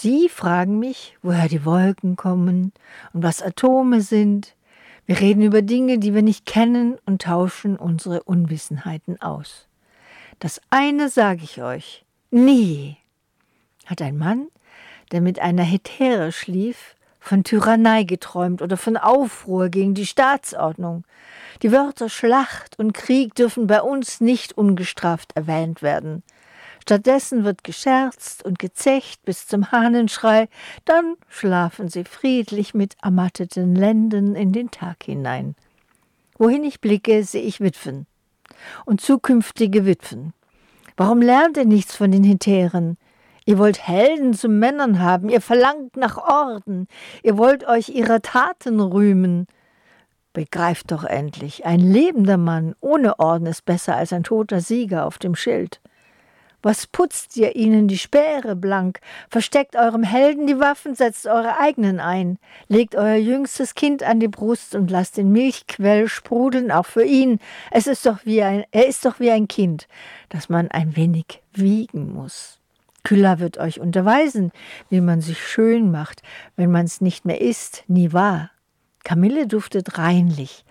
Sie fragen mich, woher die Wolken kommen und was Atome sind. Wir reden über Dinge, die wir nicht kennen und tauschen unsere Unwissenheiten aus. Das eine sage ich euch, nie hat ein Mann, der mit einer Hetäre schlief, von Tyrannei geträumt oder von Aufruhr gegen die Staatsordnung. Die Wörter Schlacht und Krieg dürfen bei uns nicht ungestraft erwähnt werden. Stattdessen wird gescherzt und gezecht bis zum Hahnenschrei, dann schlafen sie friedlich mit ermatteten Lenden in den Tag hinein. Wohin ich blicke, sehe ich Witwen und zukünftige Witwen. Warum lernt ihr nichts von den Hetären? Ihr wollt Helden zu Männern haben, ihr verlangt nach Orden, ihr wollt euch ihrer Taten rühmen. Begreift doch endlich, ein lebender Mann ohne Orden ist besser als ein toter Sieger auf dem Schild. Was putzt ihr ihnen die Speere blank? Versteckt eurem Helden die Waffen, setzt eure eigenen ein. Legt euer jüngstes Kind an die Brust und lasst den Milchquell sprudeln, auch für ihn. Er ist doch wie ein Kind, das man ein wenig wiegen muss. Kylla wird euch unterweisen, wie man sich schön macht, wenn man's nicht mehr ist, nie wahr. Kamille duftet reinlich,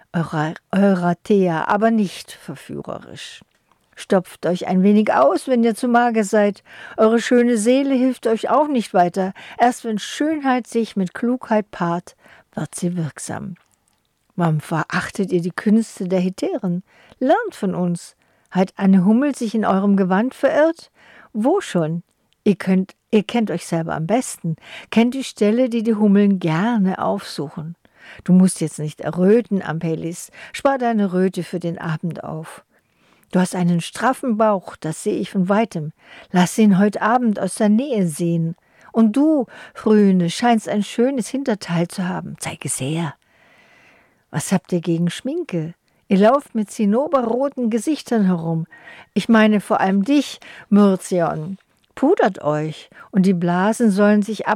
Eurathea, aber nicht verführerisch. Stopft euch ein wenig aus, wenn ihr zu mager seid. Eure schöne Seele hilft euch auch nicht weiter. Erst wenn Schönheit sich mit Klugheit paart, wird sie wirksam. Warum verachtet ihr die Künste der Hetären? Lernt von uns. Hat eine Hummel sich in eurem Gewand verirrt? Wo schon? Ihr kennt euch selber am besten, kennt die Stelle, die die Hummeln gerne aufsuchen. Du musst jetzt nicht erröten, Ampelis, spar deine Röte für den Abend auf. Du hast einen straffen Bauch, das sehe ich von weitem. Lass ihn heute Abend aus der Nähe sehen. Und du, Frühende, scheinst ein schönes Hinterteil zu haben. Zeig es her. Was habt ihr gegen Schminke? Ihr lauft mit zinnoberroten Gesichtern herum. Ich meine vor allem dich, Myrzion. Pudert euch, und die Blassen sollen sich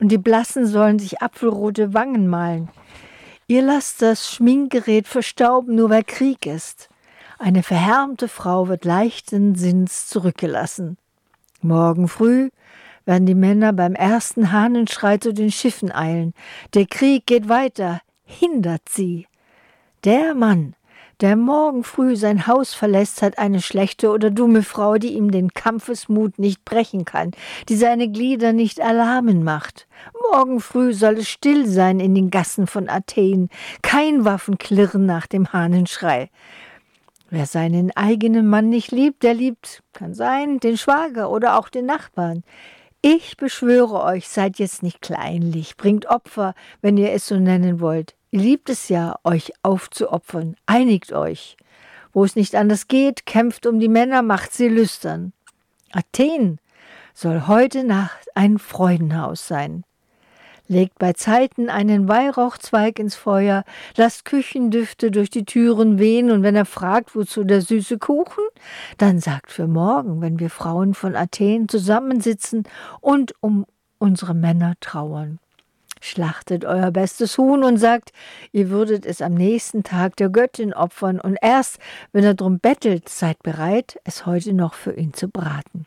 apfelrote Wangen malen. Ihr lasst das Schminkgerät verstauben, nur weil Krieg ist. Eine verhärmte Frau wird leichten Sinns zurückgelassen. Morgen früh werden die Männer beim ersten Hahnenschrei zu den Schiffen eilen. Der Krieg geht weiter, hindert sie. Der Mann, der morgen früh sein Haus verlässt, hat eine schlechte oder dumme Frau, die ihm den Kampfesmut nicht brechen kann, die seine Glieder nicht erlahmen macht. Morgen früh soll es still sein in den Gassen von Athen, kein Waffenklirren nach dem Hahnenschrei. Wer seinen eigenen Mann nicht liebt, der liebt, kann sein, den Schwager oder auch den Nachbarn. Ich beschwöre euch, seid jetzt nicht kleinlich, bringt Opfer, wenn ihr es so nennen wollt. Ihr liebt es ja, euch aufzuopfern, einigt euch. Wo es nicht anders geht, kämpft um die Männer, macht sie lüstern. Athen soll heute Nacht ein Freudenhaus sein. Legt bei Zeiten einen Weihrauchzweig ins Feuer, lasst Küchendüfte durch die Türen wehen, und wenn er fragt, wozu der süße Kuchen, dann sagt für morgen, wenn wir Frauen von Athen zusammensitzen und um unsere Männer trauern. Schlachtet euer bestes Huhn und sagt, ihr würdet es am nächsten Tag der Göttin opfern, und erst, wenn er drum bettelt, seid bereit, es heute noch für ihn zu braten.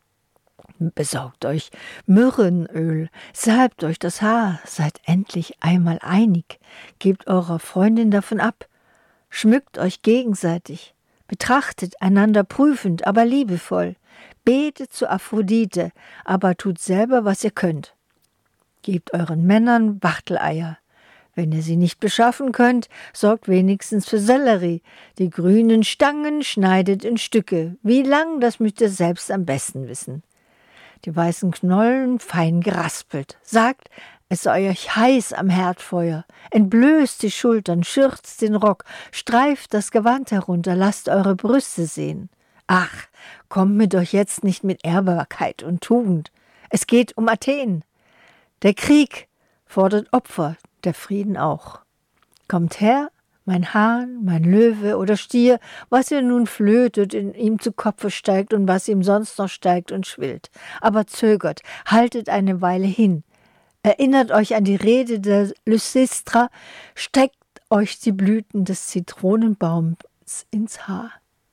Besorgt euch Myrrhenöl, salbt euch das Haar, seid endlich einmal einig, gebt eurer Freundin davon ab, schmückt euch gegenseitig, betrachtet einander prüfend, aber liebevoll, betet zu Aphrodite, aber tut selber, was ihr könnt. Gebt euren Männern Wachteleier. Wenn ihr sie nicht beschaffen könnt, sorgt wenigstens für Sellerie. Die grünen Stangen schneidet in Stücke. Wie lang, das müsst ihr selbst am besten wissen. Die weißen Knollen fein geraspelt. Sagt, es sei euch heiß am Herdfeuer. Entblößt die Schultern, schürzt den Rock, streift das Gewand herunter, lasst eure Brüste sehen. Ach, kommt mit euch jetzt nicht mit Ehrbarkeit und Tugend. Es geht um Athen. Der Krieg fordert Opfer, der Frieden auch. Kommt her, mein Hahn, mein Löwe oder Stier, was ihr nun flötet, in ihm zu Kopfe steigt und was ihm sonst noch steigt und schwillt. Aber zögert, haltet eine Weile hin. Erinnert euch an die Rede der Lysistra, steckt euch die Blüten des Zitronenbaums ins Haar.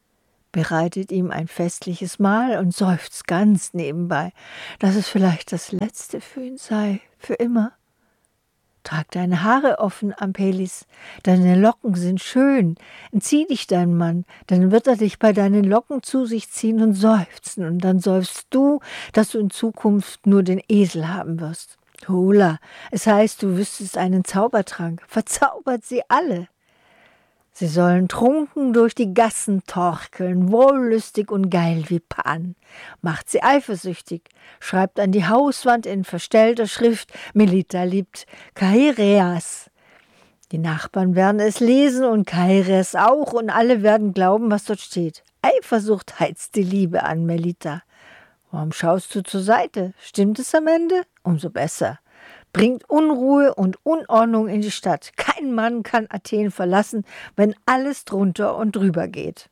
bereitet ihm ein festliches Mahl und seufzt ganz nebenbei, dass es vielleicht das Letzte für ihn sei, für immer. Trag deine Haare offen, Ampelis, deine Locken sind schön. Entzieh dich deinem Mann, dann wird er dich bei deinen Locken zu sich ziehen und seufzen. Und dann seufzt du, dass du in Zukunft nur den Esel haben wirst. Hula, es heißt, du wüsstest einen Zaubertrank. Verzaubert sie alle. Sie sollen trunken durch die Gassen torkeln, wollüstig und geil wie Pan. Macht sie eifersüchtig, schreibt an die Hauswand in verstellter Schrift, Melita liebt Kaireas. Die Nachbarn werden es lesen und Kaireas auch und alle werden glauben, was dort steht. Eifersucht heizt die Liebe an, Melita. Warum schaust du zur Seite? Stimmt es am Ende? Umso besser. Bringt Unruhe und Unordnung in die Stadt. Kein Mann kann Athen verlassen, wenn alles drunter und drüber geht.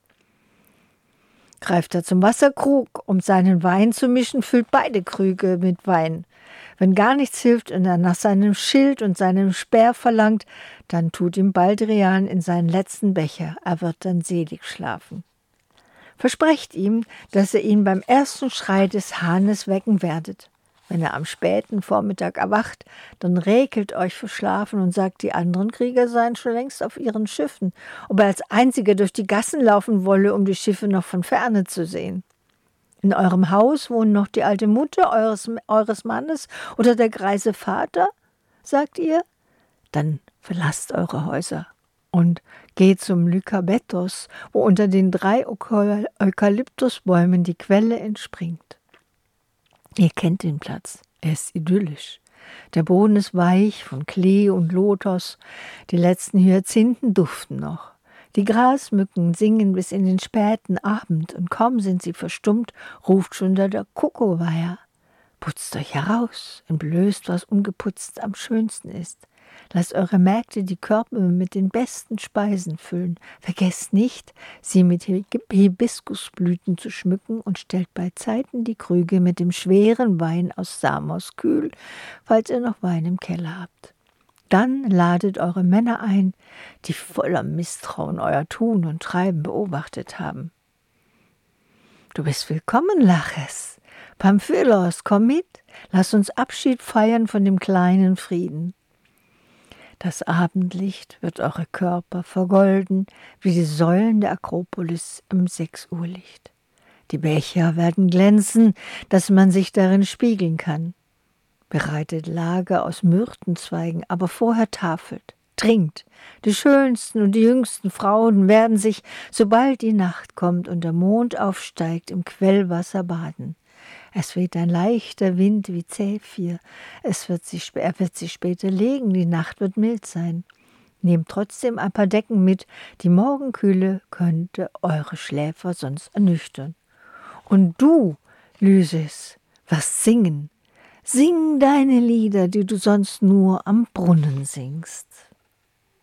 Greift er zum Wasserkrug, um seinen Wein zu mischen, füllt beide Krüge mit Wein. Wenn gar nichts hilft und er nach seinem Schild und seinem Speer verlangt, dann tut ihm Baldrian in seinen letzten Becher. Er wird dann selig schlafen. Versprecht ihm, dass ihr ihn beim ersten Schrei des Hahnes wecken werdet. Wenn er am späten Vormittag erwacht, dann räkelt euch verschlafen und sagt, die anderen Krieger seien schon längst auf ihren Schiffen, ob er als einziger durch die Gassen laufen wolle, um die Schiffe noch von ferne zu sehen. In eurem Haus wohnt noch die alte Mutter eures Mannes oder der greise Vater, sagt ihr? Dann verlasst eure Häuser und geht zum Lykabetos, wo unter den 3 Eukalyptusbäumen die Quelle entspringt. Ihr kennt den Platz, er ist idyllisch. Der Boden ist weich von Klee und Lotos, die letzten Hyazinthen duften noch. Die Grasmücken singen bis in den späten Abend und kaum sind sie verstummt, ruft schon der Kuckuckweia. Putzt euch heraus, entblößt, was ungeputzt am schönsten ist. Lasst eure Mägde die Körbe mit den besten Speisen füllen. Vergesst nicht, sie mit Hibiskusblüten zu schmücken und stellt beizeiten die Krüge mit dem schweren Wein aus Samos kühl, falls ihr noch Wein im Keller habt. Dann ladet eure Männer ein, die voller Misstrauen euer Tun und Treiben beobachtet haben. Du bist willkommen, Laches. Pamphylos, komm mit, lass uns Abschied feiern von dem kleinen Frieden. Das Abendlicht wird eure Körper vergolden, wie die Säulen der Akropolis im 6-Uhr-Licht. Die Becher werden glänzen, dass man sich darin spiegeln kann. Bereitet Lager aus Myrtenzweigen, aber vorher tafelt. Trinkt. Die schönsten und die jüngsten Frauen werden sich, sobald die Nacht kommt und der Mond aufsteigt, im Quellwasser baden. Es weht ein leichter Wind wie Zephyr. Er wird sich später legen, die Nacht wird mild sein. Nehmt trotzdem ein paar Decken mit, die Morgenkühle könnte eure Schläfer sonst ernüchtern. Und du, Lysis, wirst singen. Sing deine Lieder, die du sonst nur am Brunnen singst.